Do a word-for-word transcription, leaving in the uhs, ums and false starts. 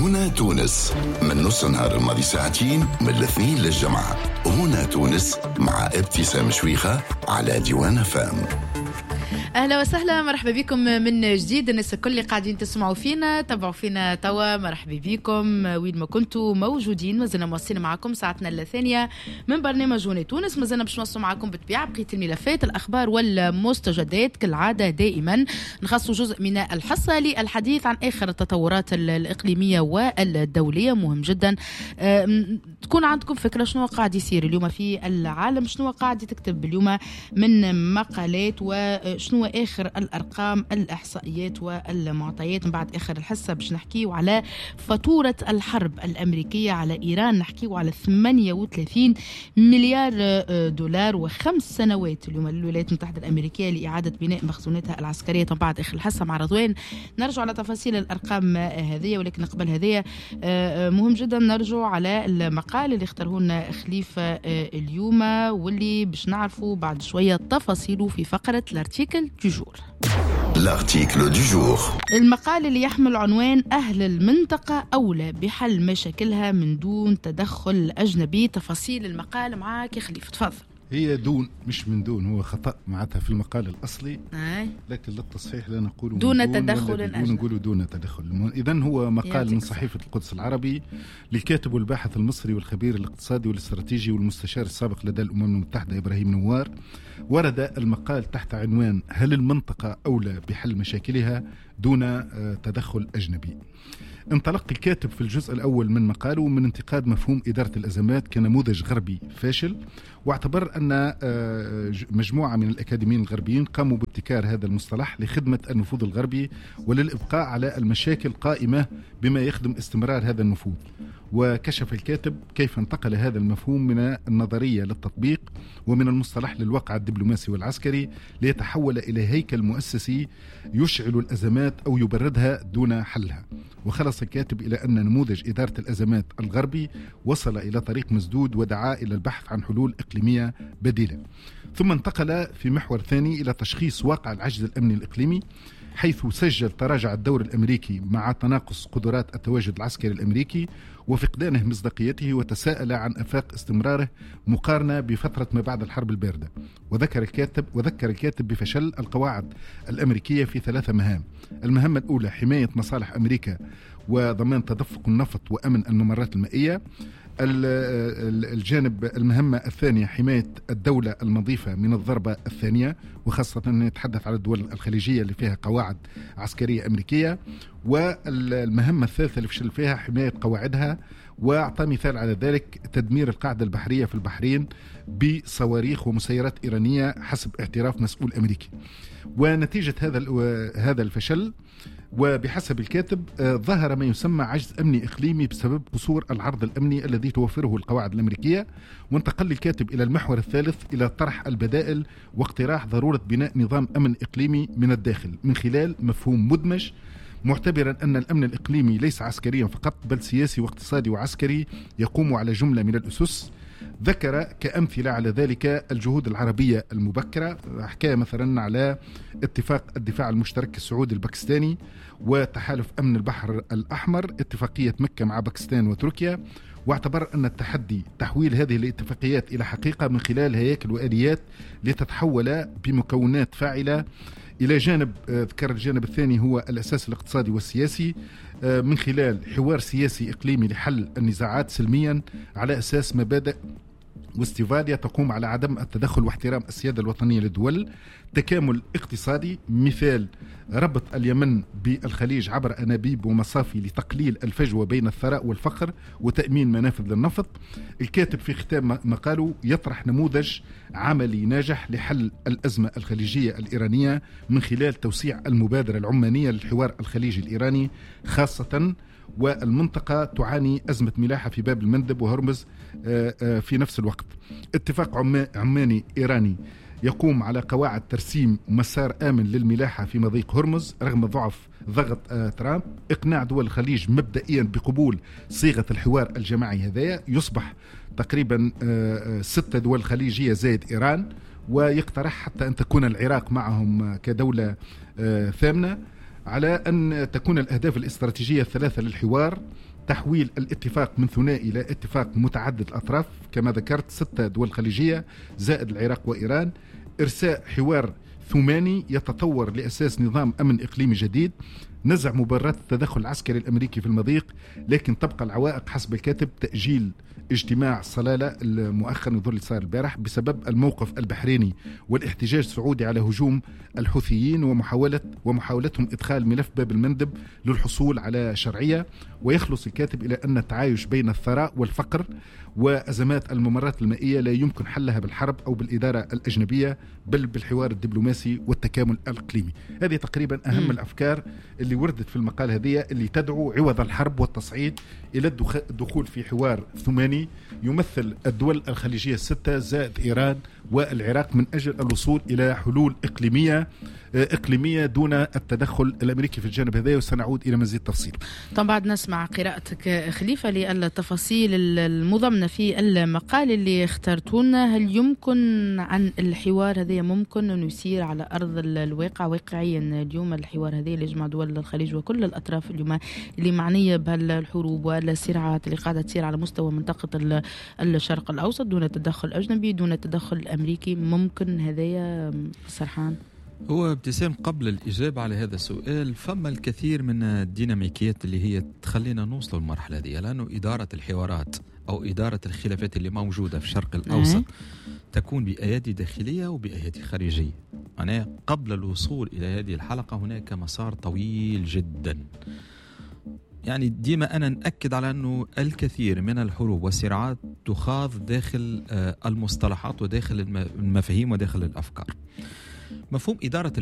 هنا تونس من نص نهار الماضي ساعتين من الاثنين للجمعة. هنا تونس مع ابتسام شويخة على ديوان فام. اهلا وسهلا، مرحبا بكم من جديد. الناس الكل اللي قاعدين تسمعوا فينا تابعوا فينا توا، مرحبا بكم وين ما كنتوا موجودين. مازلنا مواصلين معكم ساعتنا الثانيه من برنامج هنا تونس. مازلنا باش نوصلوا معكم بالطبيعه بقيه الملفات، الاخبار والمستجدات كالعاده. دائما نخصصوا جزء من الحصه للحديث عن اخر التطورات الاقليميه والدوليه. مهم جدا تكون عندكم فكره شنو قاعد يصير اليوم في العالم، شنو قاعد تكتب اليوم من مقالات، وشنو آخر الأرقام الإحصائيات والمعطيات. من بعد آخر الحصة باش نحكيو على فاتورة الحرب الأمريكية على إيران، نحكيو على ثمانية وثلاثين مليار دولار وخمس سنوات اليوم الولايات المتحدة الأمريكية لإعادة بناء مخزوناتها العسكرية. من بعد آخر الحصة مع رضوان نرجع على تفاصيل الأرقام هذه، ولكن قبل هذه مهم جدا نرجع على المقال اللي اختاره لنا خليفة اليوم، واللي باش نعرفوا بعد شوية تفاصيله في فقرة الارتيكل دو جور. الارتيكل دو جور، المقال اللي يحمل عنوان أهل المنطقة أولى بحل مشاكلها من دون تدخل أجنبي. تفاصيل المقال معاك يا خليفة، تفضل. هي دون مش من دون، هو خطأ معناتها في المقال الأصلي، آه. لكن للتصحيح لا نقول دون, دون تدخل أجنبي، نقول دون تدخل. إذن هو مقال من صحيفة القدس العربي للكاتب والباحث المصري والخبير الاقتصادي والاستراتيجي والمستشار السابق لدى الأمم المتحدة إبراهيم نوار. ورد المقال تحت عنوان هل المنطقة أولى بحل مشاكلها دون تدخل أجنبي. انطلق الكاتب في الجزء الأول من مقاله من انتقاد مفهوم إدارة الأزمات كنموذج غربي فاشل، واعتبر أن مجموعة من الأكاديميين الغربيين قاموا بابتكار هذا المصطلح لخدمة النفوذ الغربي وللإبقاء على المشاكل قائمة بما يخدم استمرار هذا النفوذ. وكشف الكاتب كيف انتقل هذا المفهوم من النظرية للتطبيق ومن المصطلح للواقع الدبلوماسي والعسكري ليتحول إلى هيكل مؤسسي يشعل الأزمات أو يبردها دون حلها. وخلص الكاتب إلى أن نموذج إدارة الأزمات الغربي وصل إلى طريق مسدود ودعا إلى البحث عن حلول إقليمية بديلة. ثم انتقل في محور ثاني إلى تشخيص واقع العجز الأمني الإقليمي، حيث سجل تراجع الدور الأمريكي مع تناقص قدرات التواجد العسكري الأمريكي وفقدانه مصداقيته، وتساءل عن آفاق استمراره مقارنة بفترة ما بعد الحرب الباردة. وذكر الكاتب وذكر الكاتب بفشل القواعد الأمريكية في ثلاثة مهام. المهمة الأولى حماية مصالح أمريكا وضمان تدفق النفط وأمن الممرات المائية. الجانب المهمة الثانية حماية الدولة المضيفة من الضربة الثانية، وخاصة نتحدث على الدول الخليجية اللي فيها قواعد عسكرية أمريكية. والمهمة الثالثة اللي فشل فيها حماية قواعدها، وأعطى مثال على ذلك تدمير القاعدة البحرية في البحرين بصواريخ ومسيرات إيرانية حسب اعتراف مسؤول أمريكي. ونتيجة هذا هذا الفشل وبحسب الكاتب ظهر ما يسمى عجز أمني إقليمي بسبب قصور العرض الأمني الذي توفره القواعد الأمريكية. وانتقل الكاتب إلى المحور الثالث إلى طرح البدائل واقتراح ضرورة بناء نظام أمن إقليمي من الداخل من خلال مفهوم مدمج، معتبرا أن الأمن الإقليمي ليس عسكريا فقط بل سياسي واقتصادي وعسكري يقوم على جملة من الأسس. ذكر كأمثلة على ذلك الجهود العربية المبكرة، حكاية مثلا على اتفاق الدفاع المشترك السعودي الباكستاني وتحالف أمن البحر الأحمر، اتفاقية مكة مع باكستان وتركيا. واعتبر أن التحدي تحويل هذه الاتفاقيات إلى حقيقة من خلال هياكل وآليات لتتحول بمكونات فاعلة. إلى جانب ذكر الجانب الثاني هو الأساس الاقتصادي والسياسي من خلال حوار سياسي إقليمي لحل النزاعات سلميا على أساس مبادئ واستفادية تقوم على عدم التدخل واحترام السيادة الوطنية للدول. تكامل اقتصادي، مثال ربط اليمن بالخليج عبر أنابيب ومصافي لتقليل الفجوة بين الثراء والفقر وتأمين منافذ للنفط. الكاتب في ختام مقاله يطرح نموذج عملي ناجح لحل الأزمة الخليجية الإيرانية من خلال توسيع المبادرة العمانية للحوار الخليجي الإيراني، خاصة والمنطقة تعاني أزمة ملاحة في باب المندب وهرمز في نفس الوقت. اتفاق عماني إيراني يقوم على قواعد ترسيم مسار آمن للملاحة في مضيق هرمز رغم ضعف ضغط ترامب. إقناع دول الخليج مبدئيا بقبول صيغة الحوار الجماعي هذا، يصبح تقريبا ستة دول خليجية زائد إيران، ويقترح حتى أن تكون العراق معهم كدولة ثامنة. على أن تكون الأهداف الاستراتيجية الثلاثة للحوار: تحويل الاتفاق من ثنائي إلى اتفاق متعدد الأطراف كما ذكرت ستة دول خليجية زائد العراق وإيران، إرساء حوار ثماني يتطور لأساس نظام أمن إقليمي جديد، نزع مبررات التدخل العسكري الأمريكي في المضيق، لكن تبقى العوائق حسب الكاتب تأجيل اجتماع صلالة المؤخر نظر اللي صار البارح بسبب الموقف البحريني والاحتجاج السعودي على هجوم الحوثيين ومحاولة ومحاولتهم إدخال ملف باب المندب للحصول على شرعية. ويخلص الكاتب إلى أن التعايش بين الثراء والفقر وأزمات الممرات المائية لا يمكن حلها بالحرب أو بالإدارة الأجنبية بل بالحوار الدبلوماسي والتكامل الإقليمي. هذه تقريبا أهم م. الأفكار اللي وردت في المقال هذه اللي تدعو عوض الحرب والتصعيد إلى الدخول في حوار ثماني يمثل الدول الخليجية الستة زائد إيران والعراق من أجل الوصول إلى حلول إقليمية إقليمية دون التدخل الأمريكي في الجانب هذا. وسنعود إلى مزيد تفصيل. طبعا نسمع قراءتك خليفة للتفاصيل المضمنة في المقال اللي اخترتونا. هل يمكن عن الحوار هذا ممكن أن يسير على أرض الواقع واقعيا اليوم؟ الحوار هذا اللي يجمع دول الخليج وكل الأطراف اليوم اللي معنية بهالحروب والصراعات اللي قاعدة تصير على مستوى منطقة الشرق الأوسط دون تدخل أجنبي دون تدخل أمريكي، ممكن هذا سرحان؟ هو ابتسام قبل الإجابة على هذا السؤال، فما الكثير من الديناميكيات اللي هي تخلينا نوصل للمرحلة دي، لأنه إدارة الحوارات أو إدارة الخلافات اللي موجودة في الشرق الأوسط تكون بأيادي داخلية وبأيادي خارجية. أنا قبل الوصول إلى هذه الحلقة هناك مسار طويل جدا. يعني ديما أنا نأكد على أنه الكثير من الحروب والصراعات تخاض داخل المصطلحات وداخل المفاهيم وداخل الأفكار. مفهوم إدارة